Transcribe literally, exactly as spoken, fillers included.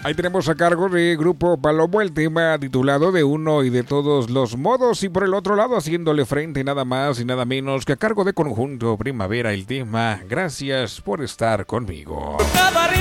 Ahí tenemos a cargo de Grupo Palomo el tema titulado De Uno y de Todos los Modos, y por el otro lado haciéndole frente nada más y nada menos que a cargo de Conjunto Primavera el tema Gracias por estar conmigo.